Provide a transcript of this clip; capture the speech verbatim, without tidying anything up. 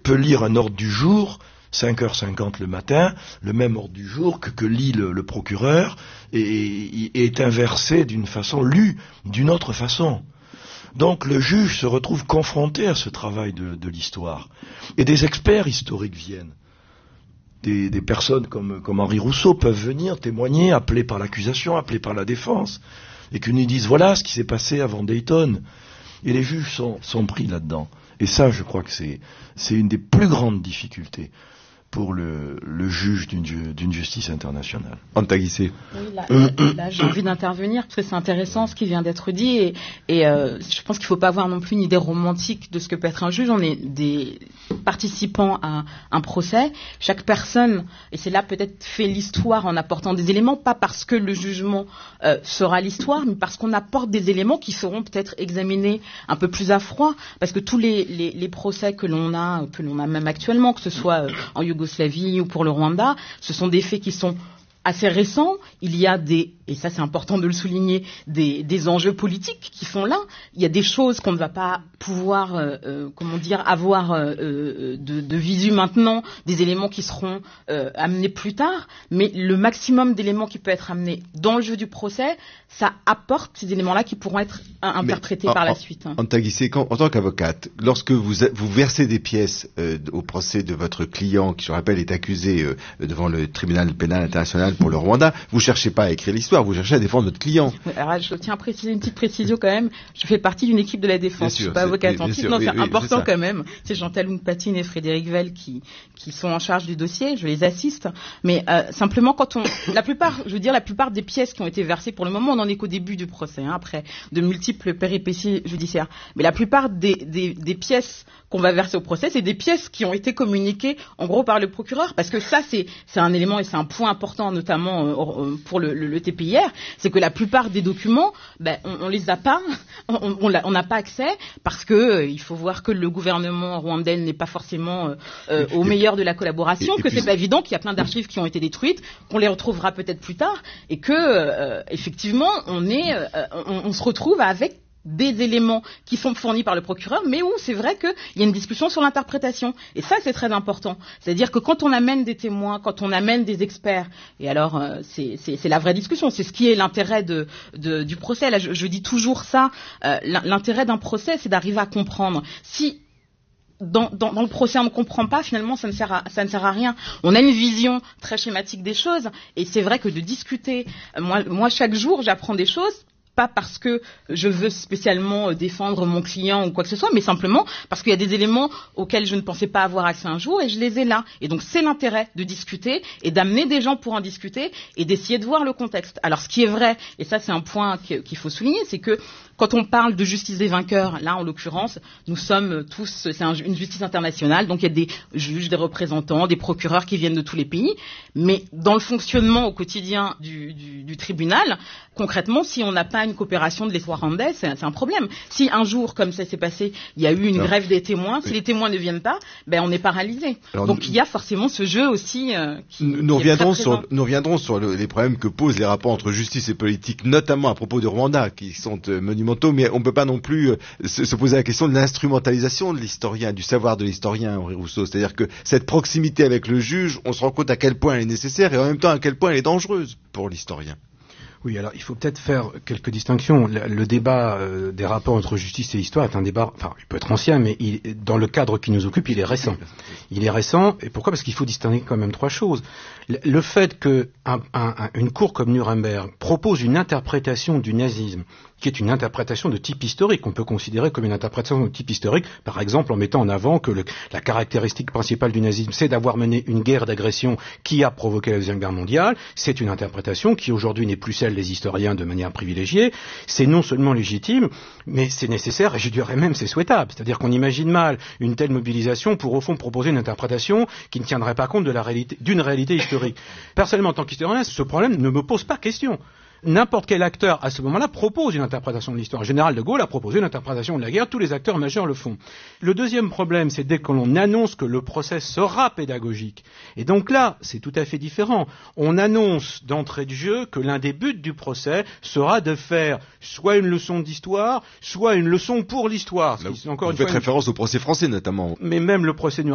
peut lire un ordre du jour, cinq heures cinquante le matin, le même ordre du jour que, que lit le, le procureur, et, et est inversé d'une façon, lu d'une autre façon. Donc le juge se retrouve confronté à ce travail de, de l'histoire. Et des experts historiques viennent. Des, des personnes comme, comme Henri Rousseau peuvent venir témoigner, appelés par l'accusation, appelés par la défense, et qui nous disent voilà ce qui s'est passé avant Dayton. Et les juges sont, sont pris là-dedans. Et ça, je crois que c'est, c'est une des plus grandes difficultés pour le, le juge d'une, d'une justice internationale. Anta Guissé. Oui, là, là, là j'ai envie d'intervenir parce que c'est intéressant ce qui vient d'être dit et, et euh, je pense qu'il ne faut pas avoir non plus une idée romantique de ce que peut être un juge. On est des participants à un procès. Chaque personne, et c'est là peut-être fait l'histoire en apportant des éléments, pas parce que le jugement euh, sera l'histoire, mais parce qu'on apporte des éléments qui seront peut-être examinés un peu plus à froid, parce que tous les, les, les procès que l'on a, que l'on a même actuellement, que ce soit euh, en Yougoslavie ou pour le Rwanda, ce sont des faits qui sont assez récents. Il y a des, et ça c'est important de le souligner, des, des enjeux politiques qui sont là. Il y a des choses qu'on ne va pas pouvoir, euh, euh, comment dire, avoir euh, de, de visu maintenant, des éléments qui seront euh, amenés plus tard, mais le maximum d'éléments qui peut être amené dans le jeu du procès, ça apporte ces éléments-là qui pourront être interprétés mais, par en, la suite. Anta Guissé, en, en tant qu'avocate, lorsque vous, vous versez des pièces euh, au procès de votre client, qui je rappelle est accusé euh, devant le tribunal pénal international pour le Rwanda, vous cherchez pas à écrire l'histoire, vous cherchez à défendre votre client. Oui, alors je tiens à préciser une petite précision quand même. Je fais partie d'une équipe de la défense. Bien sûr, je suis pas avocate en titre. Non, oui, c'est oui, important c'est quand même. C'est Jean-Taloun Patine et Frédéric Vell qui qui sont en charge du dossier. Je les assiste. Mais euh, simplement, quand on, la plupart, je veux dire, la plupart des pièces qui ont été versées pour le moment, on n'en est qu'au début du procès, hein, après de multiples péripéties judiciaires. Mais la plupart des des, des pièces qu'on va verser au procès, c'est des pièces qui ont été communiquées en gros par le procureur, parce que ça c'est c'est un élément et c'est un point important notamment euh, pour le, le, le T P I R, c'est que la plupart des documents, ben on, on les a pas, on on, on n'a pas accès parce que euh, il faut voir que le gouvernement rwandais n'est pas forcément euh, euh, au meilleur de la collaboration, et, et que c'est pas évident, qu'il y a plein d'archives qui ont été détruites, qu'on les retrouvera peut-être plus tard, et que euh, effectivement on est, euh, on, on se retrouve avec des éléments qui sont fournis par le procureur, mais où c'est vrai qu'il y a une discussion sur l'interprétation. Et ça, c'est très important. C'est-à-dire que quand on amène des témoins, quand on amène des experts, et alors euh, c'est, c'est, c'est la vraie discussion, c'est ce qui est l'intérêt de, de, du procès. Là, je, je dis toujours ça, euh, l'intérêt d'un procès, c'est d'arriver à comprendre. Si Dans, dans, dans le procès, on ne comprend pas, finalement, ça ne sert à, ça ne sert à rien. On a une vision très schématique des choses, et c'est vrai que de discuter, moi, moi chaque jour, j'apprends des choses, pas parce que je veux spécialement défendre mon client ou quoi que ce soit, mais simplement parce qu'il y a des éléments auxquels je ne pensais pas avoir accès un jour et je les ai là. Et donc c'est l'intérêt de discuter et d'amener des gens pour en discuter et d'essayer de voir le contexte. Alors ce qui est vrai, et ça c'est un point qu'il faut souligner, c'est que quand on parle de justice des vainqueurs, là en l'occurrence, nous sommes tous, c'est un, une justice internationale, donc il y a des juges, des représentants, des procureurs qui viennent de tous les pays, mais dans le fonctionnement au quotidien du, du, du tribunal, concrètement, si on n'a pas une coopération de l'État rwandais, c'est, c'est un problème. Si un jour, comme ça s'est passé, il y a eu une Alors, grève des témoins, si oui. les témoins ne viennent pas, ben on est paralysé. Alors, donc nous, il y a forcément ce jeu aussi euh, qui, nous, qui reviendrons est très sur, nous reviendrons sur le, les problèmes que posent les rapports entre justice et politique, notamment à propos du Rwanda, qui sont euh, monumentaux. Mais on ne peut pas non plus euh, se, se poser la question de l'instrumentalisation de l'historien, du savoir de l'historien, Henri Rousseau. C'est-à-dire que cette proximité avec le juge, on se rend compte à quel point elle est nécessaire et en même temps à quel point elle est dangereuse pour l'historien. Oui, alors il faut peut-être faire quelques distinctions. Le, le débat euh, des rapports entre justice et histoire est un débat, enfin, il peut être ancien, mais il, dans le cadre qui nous occupe, il est récent. Il est récent, et pourquoi ? Parce qu'il faut distinguer quand même trois choses. Le, le fait que un, un, un, une cour comme Nuremberg propose une interprétation du nazisme, qui est une interprétation de type historique, qu'on peut considérer comme une interprétation de type historique, par exemple en mettant en avant que le, la caractéristique principale du nazisme, c'est d'avoir mené une guerre d'agression qui a provoqué la Deuxième Guerre mondiale, c'est une interprétation qui aujourd'hui n'est plus celle des historiens de manière privilégiée. C'est non seulement légitime, mais c'est nécessaire, et je dirais même c'est souhaitable. C'est-à-dire qu'on imagine mal une telle mobilisation pour au fond proposer une interprétation qui ne tiendrait pas compte de la réalité, d'une réalité historique. Personnellement, en tant qu'historien, ce problème ne me pose pas question. N'importe quel acteur, à ce moment-là, propose une interprétation de l'histoire. Le général de Gaulle a proposé une interprétation de la guerre, tous les acteurs majeurs le font. Le deuxième problème, c'est dès que l'on annonce que le procès sera pédagogique. Et donc là, c'est tout à fait différent. On annonce d'entrée de jeu que l'un des buts du procès sera de faire soit une leçon d'histoire, soit une leçon pour l'histoire. Là, encore vous une faites fois référence une... au procès français, notamment. Mais même le procès